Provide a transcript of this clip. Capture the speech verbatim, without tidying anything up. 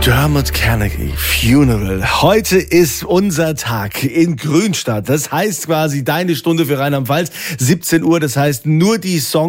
Dermot Kennedy, Funeral. Heute ist unser Tag in Grünstadt. Das heißt quasi deine Stunde für Rheinland-Pfalz. siebzehn Uhr, das heißt nur die Songs